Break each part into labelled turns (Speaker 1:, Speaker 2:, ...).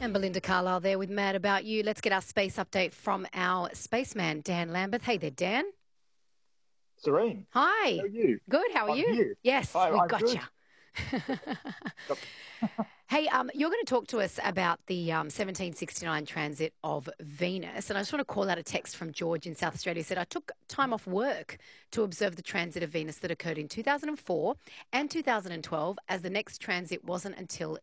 Speaker 1: And Belinda Carlisle there with Mad About You. Let's get our space update from our spaceman, Dan Lambeth. Hey there, Dan.
Speaker 2: Serene, how
Speaker 1: Hi.
Speaker 2: are you?
Speaker 1: Good. How are
Speaker 2: I'm
Speaker 1: you?
Speaker 2: here.
Speaker 1: Yes, we
Speaker 2: I'm
Speaker 1: got you.
Speaker 2: good. Yep.
Speaker 1: Hey, you're going to talk to us about the 1769 transit of Venus. And I just want to call out a text from George in South Australia. He said, I took time off work to observe the transit of Venus that occurred in 2004 and 2012, as the next transit wasn't until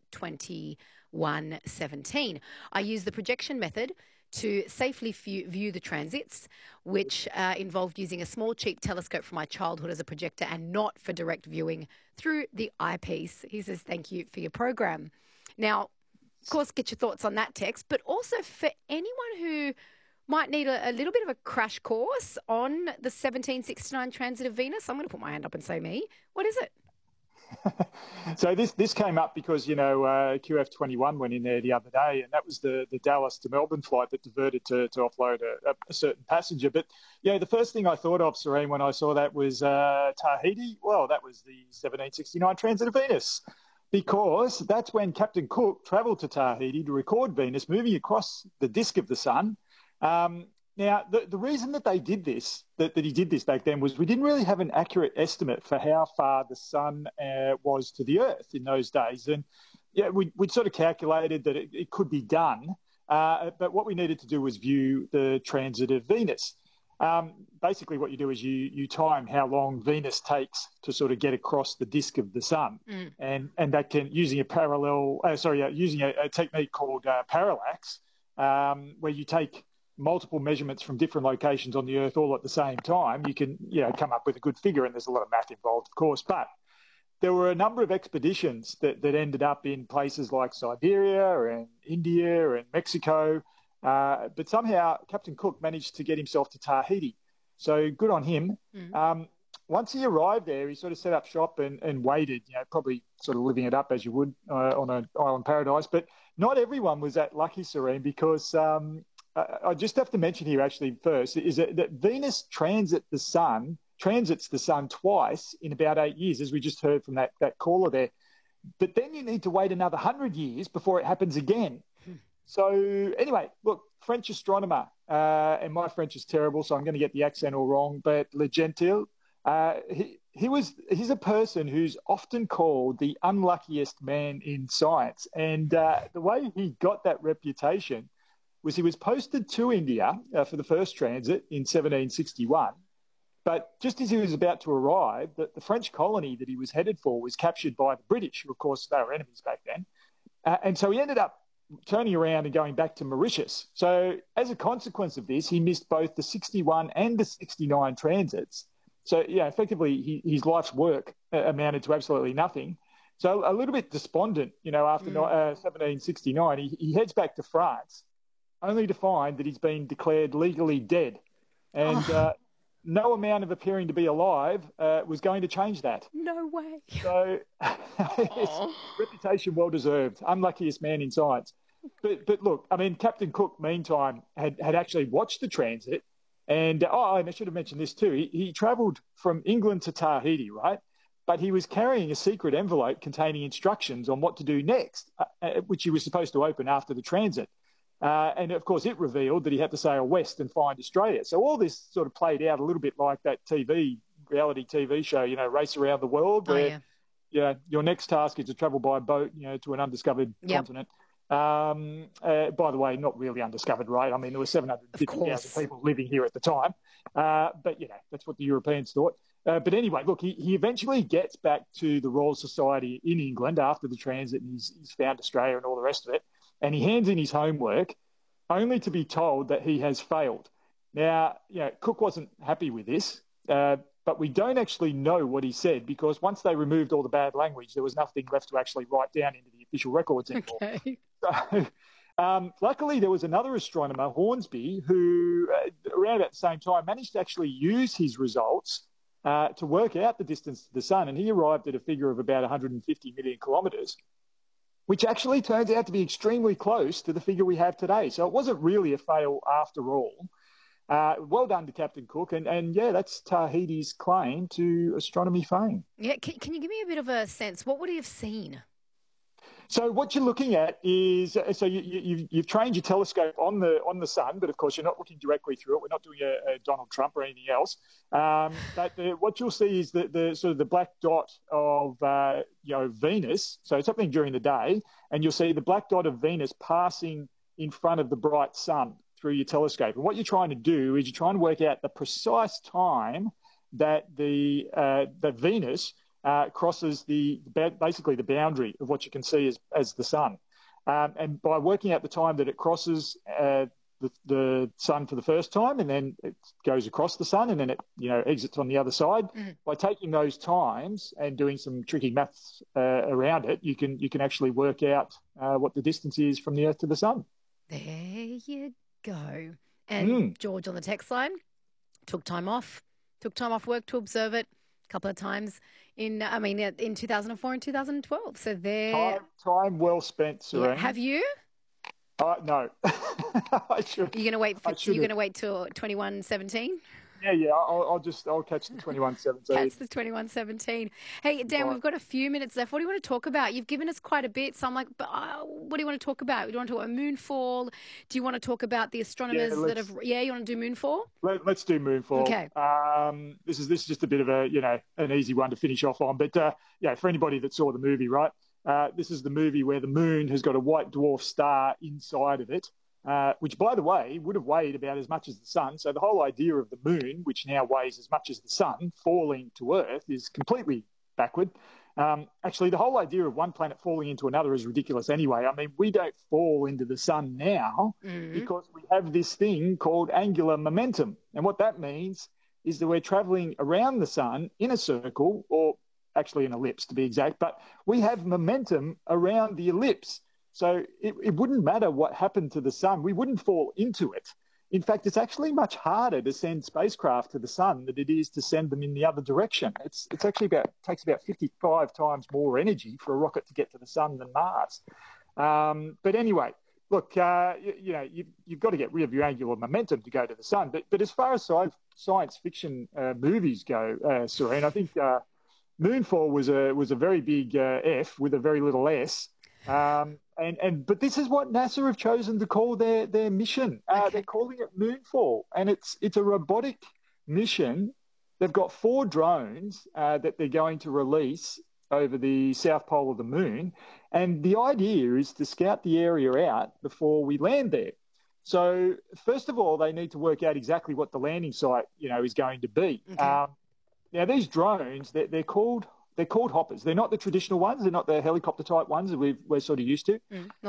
Speaker 1: 2117. I used the projection method to safely view the transits, which involved using a small, cheap telescope from my childhood as a projector and not for direct viewing through the eyepiece. He says, thank you for your program. Now, of course, get your thoughts on that text, but also for anyone who might need a little bit of a crash course on the 1769 transit of Venus. I'm going to put my hand up and say me. What is it?
Speaker 2: So this came up because, QF21 went in there the other day, and that was the Dallas to Melbourne flight that diverted to offload a certain passenger. But, the first thing I thought of, Serene, when I saw that was Tahiti. Well, that was the 1769 transit of Venus, because that's when Captain Cook travelled to Tahiti to record Venus moving across the disk of the sun. Now, the reason that they did this, that he did this back then, was we didn't really have an accurate estimate for how far the sun was to the Earth in those days. And we'd sort of calculated that it could be done, but what we needed to do was view the transit of Venus. Basically, what you do is you time how long Venus takes to sort of get across the disk of the sun, and that can using a technique called parallax, where you take multiple measurements from different locations on the Earth all at the same time. You can come up with a good figure, and there's a lot of math involved, of course. But there were a number of expeditions that ended up in places like Siberia and India and Mexico. But somehow Captain Cook managed to get himself to Tahiti. So good on him. Once he arrived there, he sort of set up shop and waited, probably sort of living it up as you would on an island paradise. But not everyone was that lucky, Serene, because I just have to mention here actually first is that Venus transits the sun twice in about 8 years, as we just heard from that caller there. But then you need to wait another 100 years before it happens again. So anyway, look, French astronomer, and my French is terrible, so I'm going to get the accent all wrong, but Le Gentil, he's a person who's often called the unluckiest man in science. And the way he got that reputation was he was posted to India for the first transit in 1761. But just as he was about to arrive, the French colony that he was headed for was captured by the British, who, of course, they were enemies back then. And so he ended up turning around and going back to Mauritius. So as a consequence of this, he missed both the 61 and the 69 transits. So, effectively, his life's work amounted to absolutely nothing. So a little bit despondent, after 1769, he heads back to France, only to find that he's been declared legally dead. And no amount of appearing to be alive was going to change that.
Speaker 1: No way.
Speaker 2: So his reputation well-deserved. Unluckiest man in science. But look, I mean, Captain Cook, meantime, had actually watched the transit. And, and I should have mentioned this too. He travelled from England to Tahiti, right? But he was carrying a secret envelope containing instructions on what to do next, which he was supposed to open after the transit. And, of course, it revealed that he had to sail west and find Australia. So all this sort of played out a little bit like that reality TV show, Race Around the World, where your next task is to travel by boat, to an undiscovered continent. By the way, not really undiscovered, right? I mean, there were 750,000 people living here at the time. But, that's what the Europeans thought. But anyway, look, he eventually gets back to the Royal Society in England after the transit, and he's found Australia and all the rest of it. And he hands in his homework only to be told that he has failed. Now, Cook wasn't happy with this, but we don't actually know what he said, because once they removed all the bad language, there was nothing left to actually write down into the official records anymore.
Speaker 1: Okay.
Speaker 2: So, luckily, there was another astronomer, Hornsby, who around about the same time managed to actually use his results to work out the distance to the sun. And he arrived at a figure of about 150 million kilometres, which actually turns out to be extremely close to the figure we have today. So it wasn't really a fail after all. Well done to Captain Cook. And that's Tahiti's claim to astronomy fame.
Speaker 1: Yeah, can you give me a bit of a sense? What would he have seen?
Speaker 2: So what you're looking at is you've trained your telescope on the sun, but of course you're not looking directly through it. We're not doing a Donald Trump or anything else. But what you'll see is the sort of the black dot of Venus. So it's happening during the day, and you'll see the black dot of Venus passing in front of the bright sun through your telescope. And what you're trying to do is you're trying to work out the precise time that that Venus crosses basically the boundary of what you can see as the sun. And by working out the time that it crosses the sun for the first time, and then it goes across the sun, and then it exits on the other side. By taking those times and doing some tricky maths around it, you can actually work out what the distance is from the Earth to the sun.
Speaker 1: There you go. And George on the text line took time off work to observe it a couple of times in 2004 and 2012. So there,
Speaker 2: time well spent, Serene.
Speaker 1: Yeah. Have you?
Speaker 2: No, I should.
Speaker 1: You're gonna wait till 2117.
Speaker 2: Yeah. I'll catch the 2117.
Speaker 1: Catch the 2117. Hey, Dan, We've got a few minutes left. What do you want to talk about? You've given us quite a bit, so I'm like, but what do you want to talk about? Do you want to talk about moonfall? Do you want to talk about the astronomers that have? Yeah, you want to do moonfall?
Speaker 2: Let's do moonfall.
Speaker 1: Okay.
Speaker 2: This is just a bit of an easy one to finish off on, but for anybody that saw the movie, right? This is the movie where the moon has got a white dwarf star inside of it. Which, by the way, would have weighed about as much as the sun. So the whole idea of the moon, which now weighs as much as the sun, falling to Earth is completely backward. Actually, the whole idea of one planet falling into another is ridiculous anyway. I mean, we don't fall into the sun now because we have this thing called angular momentum. And what that means is that we're traveling around the sun in a circle, or actually an ellipse to be exact, but we have momentum around the ellipse. So it wouldn't matter what happened to the sun. We wouldn't fall into it. In fact, it's actually much harder to send spacecraft to the sun than it is to send them in the other direction. It's actually takes about 55 times more energy for a rocket to get to the sun than Mars. But anyway, look, you've got to get rid of your angular momentum to go to the sun. But as far as science fiction movies go, Serene, I think Moonfall was a very big F with a very little S. But this is what NASA have chosen to call their mission. They're calling it Moonfall, and it's a robotic mission. They've got 4 drones that they're going to release over the south pole of the moon, and the idea is to scout the area out before we land there. So first of all, they need to work out exactly what the landing site is going to be. Okay. Now these drones, they're called hoppers. They're not the traditional ones. They're not the helicopter type ones that we're sort of used to.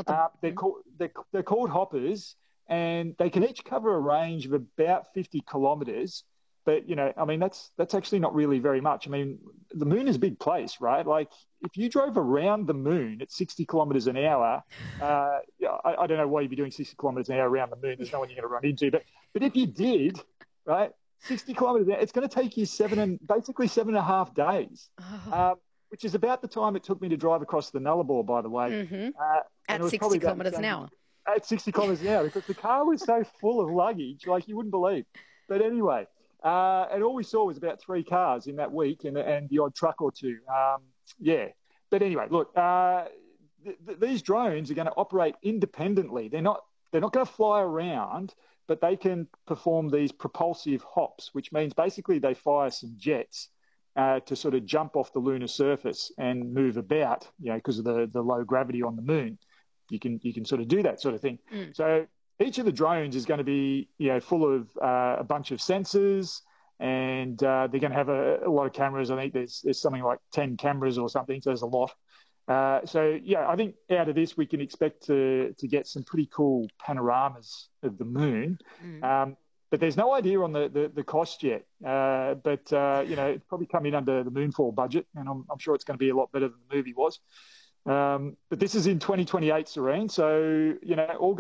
Speaker 2: They're called hoppers, and they can each cover a range of about 50 kilometres. But that's actually not really very much. I mean, the moon is a big place, right? Like if you drove around the moon at 60 kilometres an hour, I don't know why you'd be doing 60 kilometres an hour around the moon. There's no one you're going to run into. But if you did, right? 60 kilometres an hour, it's going to take you 7.5 days, which is about the time it took me to drive across the Nullarbor, by the way.
Speaker 1: At 60 kilometres an hour.
Speaker 2: At 60 kilometres an hour, because the car was so full of luggage, like you wouldn't believe. But anyway, and all we saw was about 3 cars in that week and the odd truck or 2. But anyway, look, these drones are going to operate independently. They're not going to fly around, but they can perform these propulsive hops, which means basically they fire some jets to sort of jump off the lunar surface and move about, because of the low gravity on the moon. You can sort of do that sort of thing. So each of the drones is going to be full of a bunch of sensors, and they're going to have a lot of cameras. I think there's something like 10 cameras or something, so there's a lot. I think out of this we can expect to get some pretty cool panoramas of the moon. But there's no idea on the cost yet. It's probably come in under the Moonfall budget, and I'm sure it's going to be a lot better than the movie was. But this is in 2028, Serene. So all